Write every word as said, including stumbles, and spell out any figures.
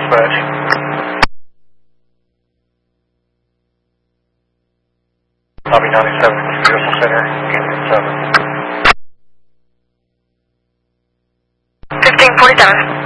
dispatch. Lobby ninety-seven, Universal Center, Union seven. fifteen forty-seven.